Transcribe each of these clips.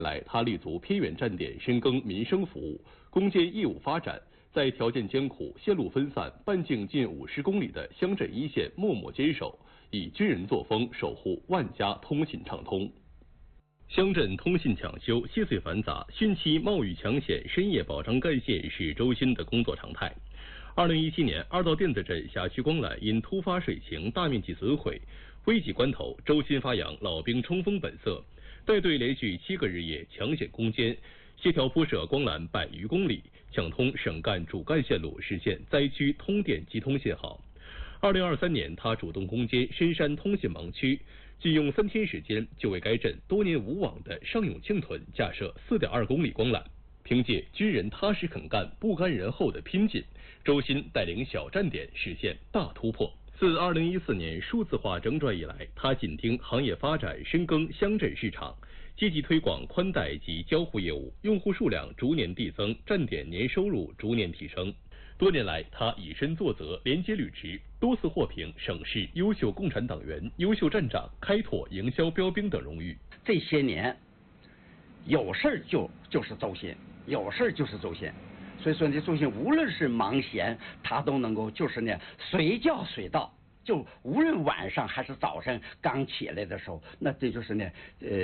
来，他立足偏远站点，深耕民生服务，攻坚业务发展，在条件艰苦、线路分散、半径近50公里的乡镇一线默默坚守，以军人作风守护万家通信畅通。乡镇通信抢修细碎繁杂，汛期冒雨抢险、深夜保障干线是周新的工作常态。2017年，2道甸子镇辖区光缆因突发水情大面积损毁，危急关头，周新发扬老兵冲锋本色，带队连续7个日夜抢险攻坚，协调铺设光缆100余公里，抢通省干主干线路，实现灾区通电集通信号。2023年，他主动攻坚深山通信盲区，仅用3天时间就为该镇多年无网的上永庆屯架设4.2公里光缆。凭借军人踏实肯干、不甘人后的拼劲，周新带领小站点实现大突破。自2014年数字化整转以来，他紧盯行业发展，深耕乡镇市场，积极推广宽带及交互业务，用户数量逐年递增，站点年收入逐年提升。多年来，他以身作则，连接履职，多次获评省市优秀共产党员、优秀站长、开拓营销标兵等荣誉。 这些年，有事儿就是周新，有事儿就是周新。所以说呢，周新无论是忙闲，他都能够就是呢随叫随到，就无论晚上还是早上刚起来的时候，那这就是呢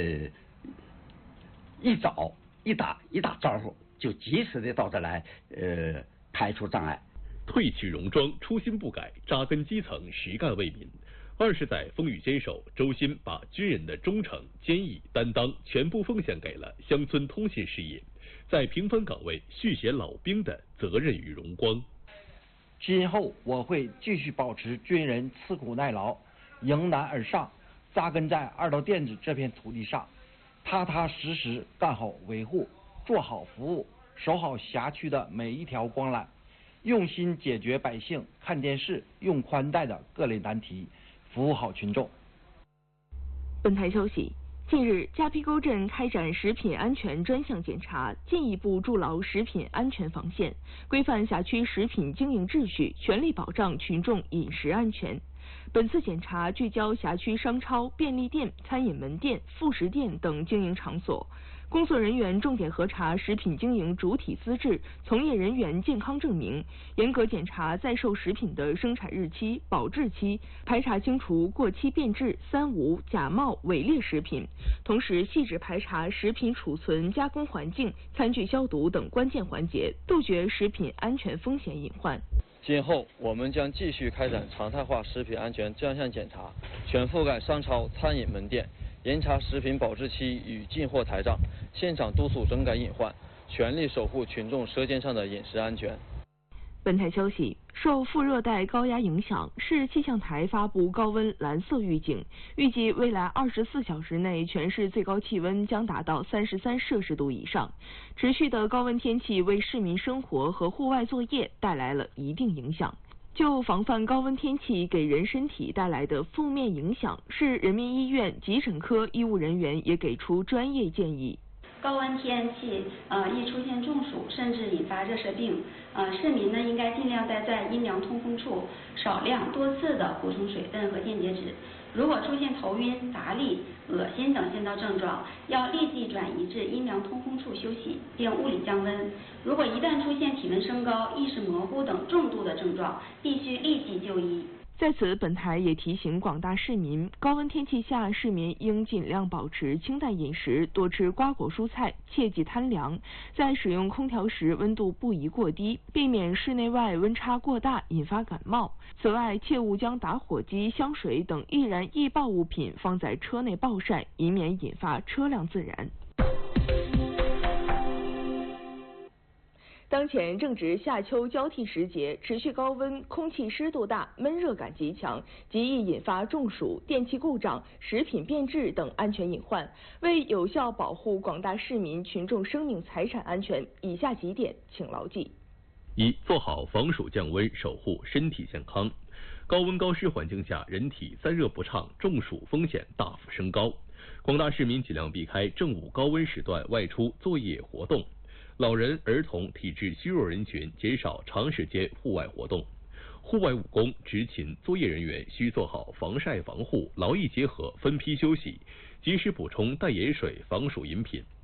一早一打招呼，就及时的到这来排除障碍。 褪去戎装，初心不改，扎根基层，实干为民。20载风雨坚守，周新把军人的忠诚、坚毅、担当全部奉献给了乡村通信事业，在平凡岗位续写老兵的责任与荣光。 今后我会继续保持军人吃苦耐劳、迎难而上，扎根在2道甸子这片土地上，踏踏实实干好维护，做好服务，守好辖区的每一条光缆，用心解决百姓看电视用宽带的各类难题，服务好群众。 本台消息，近日，加皮沟镇开展食品安全专项检查，进一步筑牢食品安全防线，规范辖区食品经营秩序，全力保障群众饮食安全。本次检查聚焦辖区商超、便利店、餐饮门店、副食店等经营场所，工作人员重点核查食品经营主体资质、从业人员健康证明，严格检查在售食品的生产日期、保质期，排查清除过期变质、三无、假冒、伪劣食品，同时细致排查食品储存、加工环境、餐具消毒等关键环节，杜绝食品安全风险隐患。 今后我们将继续开展常态化食品安全专项检查，全覆盖商超、餐饮门店，严查食品保质期与进货台账，现场督促整改隐患，全力守护群众舌尖上的饮食安全。 本台消息，受副热带高压影响，市气象台发布高温蓝色预警，预计未来24小时内全市最高气温将达到33摄氏度以上。持续的高温天气为市民生活和户外作业带来了一定影响。就防范高温天气给人身体带来的负面影响，市人民医院急诊科医务人员也给出专业建议。 高温天气易出现中暑，甚至引发热射病。市民呢应该尽量待在阴凉通风处，少量多次的补充水分和电解质。如果出现头晕、乏力、恶心等先兆症状，要立即转移至阴凉通风处休息，并物理降温。如果一旦出现体温升高、意识模糊等重度的症状，必须立即就医。 在此，本台也提醒广大市民，高温天气下，市民应尽量保持清淡饮食，多吃瓜果蔬菜，切忌贪凉。在使用空调时，温度不宜过低，避免室内外温差过大引发感冒。此外，切勿将打火机、香水等易燃易爆物品放在车内暴晒，以免引发车辆自燃。当前正值夏秋交替时节，持续高温、空气湿度大、闷热感极强，极易引发中暑、电器故障、食品变质等安全隐患。为有效保护广大市民群众生命财产安全，以下几点请牢记：一、做好防暑降温，守护身体健康。高温高湿环境下，人体散热不畅，中暑风险大幅升高。广大市民尽量避开正午高温时段外出作业活动。老人、儿童、体质虚弱人群减少长时间户外活动。户外务工、执勤作业人员需做好防晒防护，劳逸结合，分批休息，及时补充淡盐水、防暑饮品。